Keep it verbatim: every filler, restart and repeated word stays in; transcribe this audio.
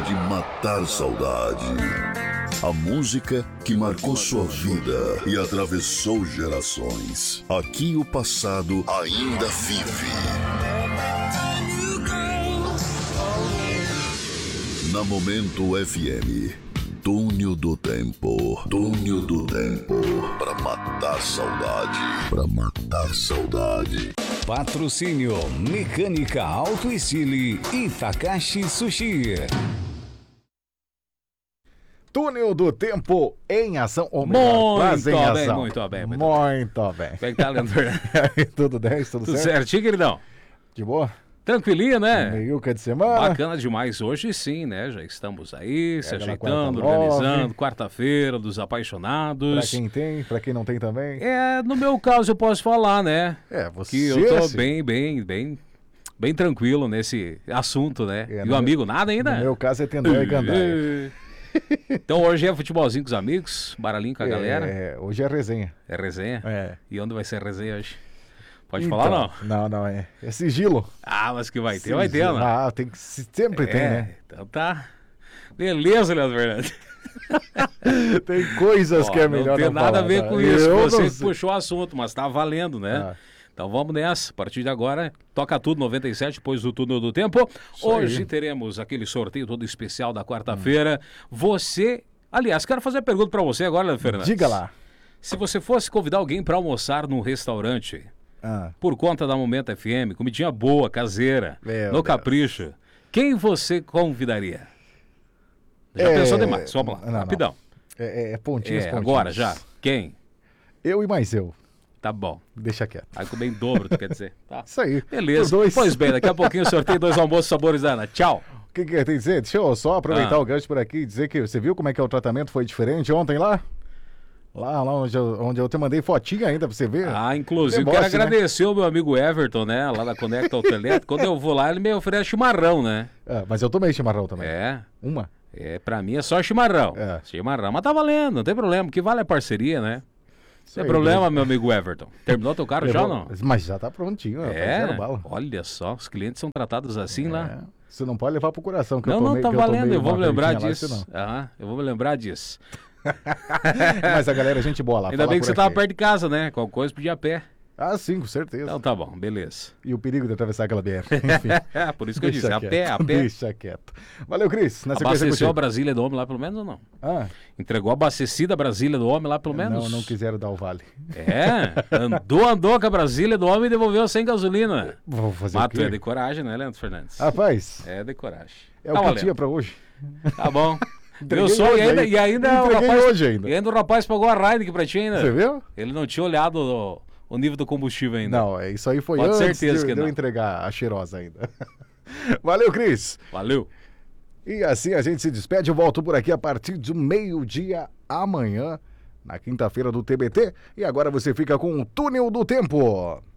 de matar saudade. A música que marcou sua vida e atravessou gerações. Aqui o passado ainda vive. Na Momento F M, Túnel do Tempo. Túnel do Tempo. Pra matar saudade. Pra matar saudade. Patrocínio Mecânica Auto Estile e Takashi Sushi. Túnel do Tempo em ação. Ou melhor, quase em bem, ação. muito bem, muito Muito bem. Como é que tá, Leandro Fernandes? Tudo dez, tudo, Tudo certo? certinho, queridão? De boa? Tranquilinho, né? Meiuca de semana. Bacana demais. Hoje sim, né? Já estamos aí, se Pega na ajeitando, quarta nove. organizando. Quarta-feira dos Pra apaixonados. quem tem, pra quem não tem também. É, no meu caso eu posso falar, né? É, você... Que eu tô sim. bem, bem, bem, bem tranquilo nesse assunto, né? É, e no o amigo nada ainda? No meu caso é Tendóia e Gandaia. Então hoje é futebolzinho com os amigos, baralhinho com a galera. É, hoje é resenha. É resenha? É. E onde vai ser a resenha hoje? Pode Então, falar não? Não, não, é. É sigilo. Ah, mas que vai ter, vai ter, Sigilo. né? Ah, tem que, sempre tem, É, né? então tá. Beleza, Leandro Fernandes. Tem coisas Ó, que é melhor não tem não nada falar, a ver tá? com isso. Eu Você não que sei. puxou o assunto, mas tá valendo, né? Ah. Então vamos nessa. A partir de agora, toca tudo noventa e sete, depois do Túnel do Tempo. Isso Hoje aí. teremos aquele sorteio todo especial da quarta-feira. Você... Aliás, quero fazer a pergunta pra você agora, Leandro Fernandes. Diga lá. Se você fosse convidar alguém pra almoçar num restaurante, Ah, por conta da Momento F M, comidinha boa, caseira, Meu no Deus. Capricho, quem você convidaria? Já É, pensou demais? Vamos lá, não, não. rapidão. é, é pontinhos, É, pontinhos. agora já. Quem? Eu e mais eu. Tá bom. Deixa quieto. Aí comer em dobro, tu quer dizer? Tá. Isso aí. Beleza. Por dois. Pois bem, daqui a pouquinho eu sorteio dois almoços sabores da Ana. Tchau. O que, que tem que dizer? Deixa eu só aproveitar Ah. o gancho por aqui e dizer que você viu como é que é o tratamento foi diferente ontem lá? Lá, lá onde eu, onde eu te mandei fotinha ainda pra você ver. Ah, inclusive, Deboche, quero né? agradecer o meu amigo Everton, né? Lá da Conecta Autoelétrica. Quando eu vou lá, ele me oferece chimarrão, né? Ah, mas eu tomei chimarrão também. É. Uma. É, pra mim é só chimarrão. É. Chimarrão. Mas tá valendo, não tem problema. O que vale é parceria, né? Isso Sem aí, problema, beleza. meu amigo Everton. Terminou teu carro já ou não? Mas já tá prontinho, rapaz, É, zero bala. olha só, os clientes são tratados assim lá. É, você não pode levar pro coração que Não, eu tomei. não, tá que eu tomei valendo, eu vou uma me lembrar verdinha lá, disso. você não. Ah, eu vou me lembrar disso. Mas a galera é gente boa lá. Ainda fala bem que por você tava aqui. perto de casa, né? Qualquer coisa podia ir a pé. Ah, sim, com certeza. Então tá bom, beleza. E o perigo de atravessar aquela B R. Enfim. É, por isso que eu Deixa disse, a quieto, pé, a pé. Deixa quieto. Valeu, Cris. Na sequência Abasteceu a contigo. Brasília do Homem lá pelo menos ou não? Ah, Entregou abastecida a Brasília do Homem lá pelo menos? não, não quiseram dar o vale. É, andou, andou com a Brasília do Homem e devolveu sem gasolina. Vou fazer Mas o tu quê? é de coragem, né, Leandro Fernandes? Rapaz, É de coragem. é Tá o que valendo. tinha pra hoje. Tá bom. Entreguei Meu sonho hoje e ainda, aí. e ainda o Entreguei rapaz, hoje ainda. E ainda o rapaz pagou a Heineken pra ti ainda. Você viu? Ele não tinha olhado o, o nível do combustível ainda. Não, é, isso aí foi Pode antes certeza de, que de eu não. entregar a cheirosa ainda. Valeu, Cris. Valeu. E assim a gente se despede. Eu volto por aqui a partir do meio-dia amanhã, na quinta-feira do T B T. E agora você fica com o Túnel do Tempo.